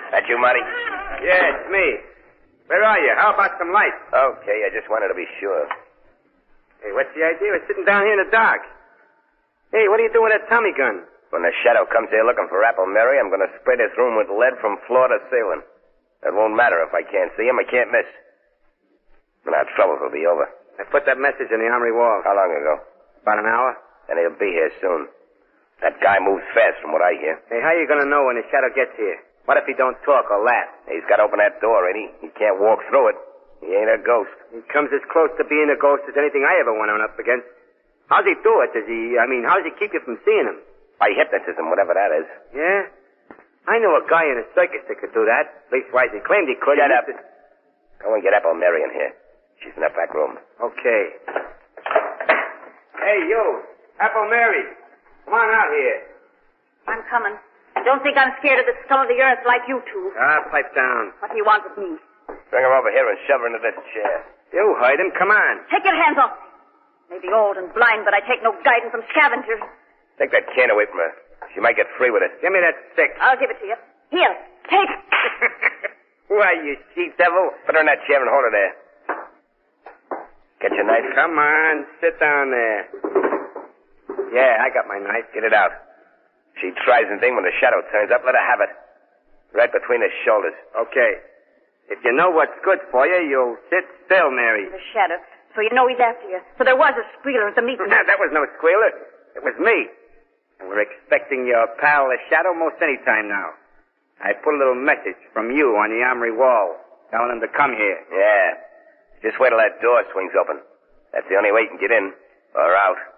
That you, Marty? Yeah, it's me. Where are you? How about some light? Okay, I just wanted to be sure. Hey, what's the idea? We're sitting down here in the dark. Hey, what are you doing with that Tommy gun? When the shadow comes here looking for Apple Mary, I'm going to spray this room with lead from floor to ceiling. It won't matter if I can't see him. I can't miss. And our troubles will be over. I put that message in the armory wall. How long ago? About an hour. And he'll be here soon. That guy moves fast from what I hear. Hey, how are you going to know when the shadow gets here? What if he don't talk or laugh? He's got to open that door, ain't he? He can't walk through it. He ain't a ghost. He comes as close to being a ghost as anything I ever went on up against. How's he do it? How does he keep you from seeing him? By hypnotism, whatever that is. Yeah? I know a guy in a circus that could do that. Leastwise, he claimed he could. Shut up. Go and get Apple Mary in here. She's in that back room. Okay. Hey, you. Apple Mary. Come on out here. I'm coming. Don't think I'm scared of the scum of the earth like you two. Pipe down. What do you want with me? Bring her over here and shove her into this chair. You heard him. Come on. Take your hands off me. Maybe old and blind, but I take no guidance from scavengers. Take that can away from her. She might get free with it. Give me that stick. I'll give it to you. Here, take it. Why, you she-devil. Put her in that chair and hold her there. Get your knife? Come on. Sit down there. Yeah, I got my knife. Get it out. She tries anything when the shadow turns up, let her have it. Right between the shoulders. Okay. If you know what's good for you, you'll sit still, Mary. The shadow. So you know he's after you. So there was a squealer at the meeting. That was no squealer. It was me. And we're expecting your pal, the shadow, most any time now. I put a little message from you on the armory wall, telling him to come here. Yeah. Just wait till that door swings open. That's the only way you can get in or out.